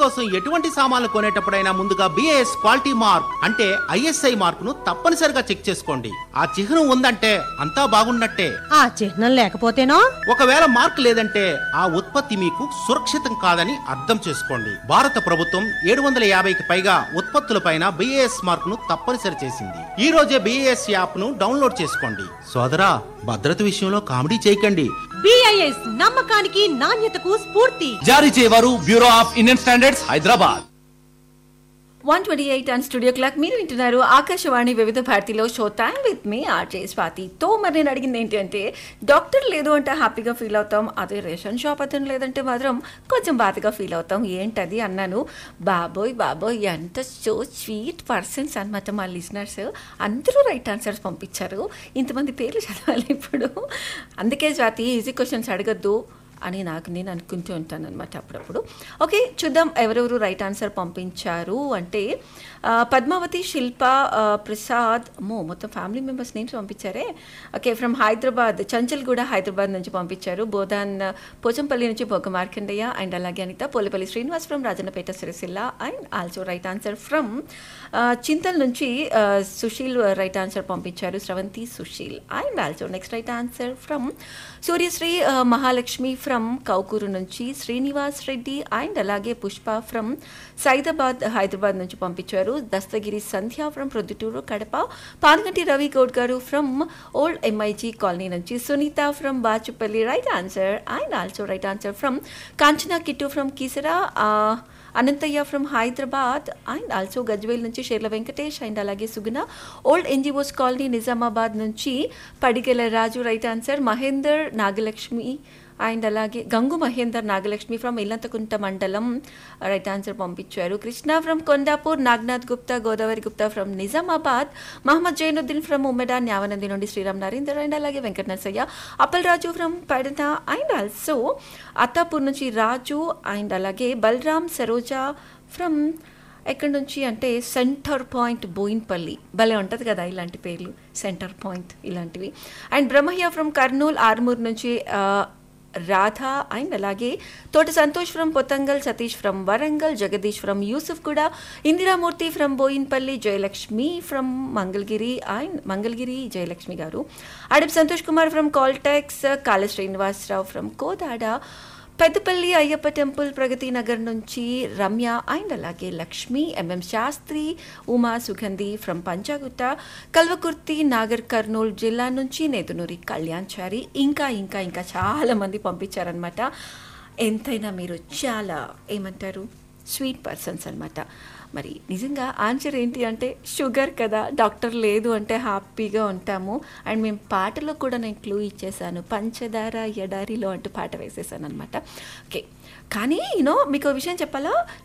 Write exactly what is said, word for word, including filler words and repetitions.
కోసం ఎటువంటి సామాన్లు కొనేటప్పుడైనా ముందుగా బిఏఎస్ క్వాలిటీ మార్క్ అంటే ఐఎస్ఐ మార్క్ ను తప్పనిసరిగా చెక్ చేసుకోండి. ఆ చిహ్నం ఉందంటే అంతా బాగున్నట్టే. ఆ చిహ్నం లేకపోతేనో? ఒకవేళ మార్క్ లేదంటే ఆ ఉత్పత్తి మీకు సురక్షితం కాదని అర్థం చేసుకోండి. భారత ప్రభుత్వం ఏడు వందల యాభైకి పైగా ఉత్పత్తులపైన బిఏఎస్ మార్క్ ను తప్పనిసరి చేసింది. ఈ రోజే బిఏఎస్ యాప్ ను డౌన్లోడ్ చేసుకోండి. సోదరా, భద్రత విషయంలో కామెడీ చేయకండి. బిఐఎస్ నమ్మకానికి నాణ్యతకు స్ఫూర్తి. జారీ చేయవారు bureau of Indian standards, Hyderabad. One twenty eight and studio clock మీరు వింటున్నారు ఆకాశవాణి వివిధ భారతిలో show time with me RJ స్వాతితో. మరి నేను అడిగింది ఏంటి అంటే, డాక్టర్ లేదు అంటే హ్యాపీగా ఫీల్ అవుతాం, అదే రేషన్ షాప్ అతను లేదంటే మాత్రం కొంచెం బాధగా ఫీల్ అవుతాం. ఏంటది అన్నాను. బాబోయ్ బాబోయ్ ఎంత సో స్వీట్ పర్సన్స్ అనమాట మా లిజనర్స్. అందరూ రైట్ ఆన్సర్స్ పంపించారు. ఇంతమంది పేర్లు చదవాలి ఇప్పుడు. అందుకే స్వాతి ఈజీ క్వశ్చన్స్ అడగద్దు అని నాకు నేను అనుకుంటూ ఉంటాను అనమాట అప్పుడప్పుడు. ఓకే, చూద్దాం ఎవరెవరు రైట్ ఆన్సర్ పంపించారు అంటే, పద్మావతి, శిల్ప, ప్రసాద్, మో మొత్తం family members names పంపించారే. Okay, from Hyderabad, Chanchal కూడా హైదరాబాద్ నుంచి పంపించారు. బోధాన్ పోచంపల్లి నుంచి బొగ్గ మార్కండయ్య అండ్ అలాగే Anitha, Polepally Srinivas from Rajannapet Sircilla and also right answer from Chintal నుంచి సుశీల్ రైట్ ఆన్సర్ పంపించారు. స్రవంతి Sushil and also next right answer from Suryasri Mahalakshmi from Kowkuru నుంచి, శ్రీనివాస్ రెడ్డి అండ్ అలాగే పుష్ప ఫ్రమ్ సైదాబాద్ హైదరాబాద్ నుంచి పంపించారు. దస్తగిరి సంధ్య ఫ్రమ్ ప్రొద్దుటూరు కడప, పానగంటి రవి గౌడ్ గారు ఫ్రమ్ ఓల్డ్ ఎంఐజీ కాలనీ నుంచి, Sunitha from Bachupally right answer and also right answer from Kanchana kit from Keesara, Anantaiah from Hyderabad and also Gajwel నుంచి షేర్ల వెంకటేష్ అండ్ అలాగే సుగుణ ఓల్డ్ ఎన్జిఓస్ కాలనీ నిజామాబాద్ నుంచి పడిగెల రాజు right answer, Mahender Nagalakshmi and అలాగే గంగు మహేందర్ నాగలక్ష్మి ఫ్రమ్ ఇల్లంతకుంట మండలం రైట్ ఆన్సర్ పంపించారు. Krishna from Kondapur, Naganath Gupta, Godavari Gupta from Nizamabad, Mohammed Zainuddin from ఉమెడా, న్యావనంది నుండి శ్రీరామ్ నరేందర్ అండ్ అలాగే వెంకట నరసయ్య, అప్పల్ రాజు ఫ్రమ్ పడన అండ్ ఆల్సో అత్తాపూర్ నుంచి రాజు అండ్ అలాగే బలరామ్ సరోజా ఫ్రమ్ ఎక్కడి నుంచి అంటే సెంటర్ పాయింట్ బోయిన్పల్లి. భలే ఉంటుంది కదా ఇలాంటి పేర్లు, సెంటర్ పాయింట్ ఇలాంటివి. అండ్ బ్రహ్మయ్య ఫ్రమ్ కర్నూల్, ఆర్మూర్ నుంచి రాధా అండ్ అలాగే తోట Santosh from Pothangal, Satish from Warangal, Jagadish from Yusuf కూడా, Indiramurthy from Boinpally, Jayalakshmi from Mangalagiri and Mangalagiri Jayalakshmi గారు, అడప్ సంతోష్ కుమార్ ఫ్రమ్ కాల్టెక్స్, కాళ శ్రీనివాసరావు ఫ్రమ్ కోదాడ, పెద్దపల్లి అయ్యప్ప టెంపుల్ ప్రగతి నగర్ నుంచి రమ్య అండ్ అలాగే లక్ష్మి, ఎంఎం శాస్త్రి, ఉమా సుగంధి ఫ్రమ్ పంచాగుట్ట, కల్వకుర్తి నాగర్ కర్నూలు జిల్లా నుంచి నేదునూరి కళ్యాణ్చారి, ఇంకా ఇంకా ఇంకా చాలా మంది పంపించారనమాట. ఎంతైనా మీరు చాలా ఏమంటారు స్వీట్ పర్సన్స్ అనమాట. మరి నిజంగా ఆన్సర్ ఏంటి అంటే షుగర్ కదా, డాక్టర్ లేదు అంటే హ్యాపీగా ఉంటాము. అండ్ మేము పాటలో కూడా నేను క్లూ ఇచ్చేసాను, పంచదార ఎడారిలో అంటూ పాట వేసేసాను అనమాట. ఓకే, కానీ యూనో మీకు విషయం చెప్పాలా,